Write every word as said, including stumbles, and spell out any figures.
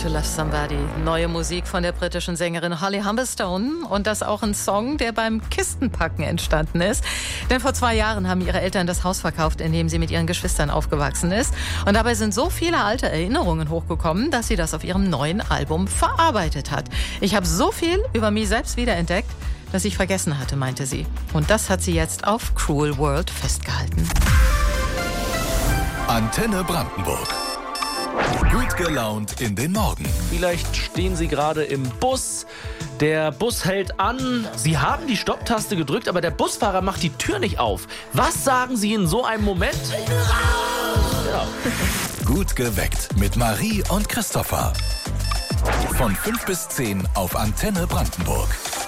to Love Somebody. Neue Musik von der britischen Sängerin Holly Humberstone. Und das auch ein Song, der beim Kistenpacken entstanden ist. Denn vor zwei Jahren haben ihre Eltern das Haus verkauft, in dem sie mit ihren Geschwistern aufgewachsen ist. Und dabei sind so viele alte Erinnerungen hochgekommen, dass sie das auf ihrem neuen Album verarbeitet hat. Ich habe so viel über mich selbst wiederentdeckt, dass ich vergessen hatte, meinte sie. Und das hat sie jetzt auf Cruel World festgehalten. Antenne Brandenburg. Gut gelaunt in den Morgen. Vielleicht stehen Sie gerade im Bus. Der Bus hält an. Sie haben die Stopptaste gedrückt, aber der Busfahrer macht die Tür nicht auf. Was sagen Sie in so einem Moment? Ja. Gut geweckt mit Marie und Christopher. Von fünf bis zehn auf Antenne Brandenburg.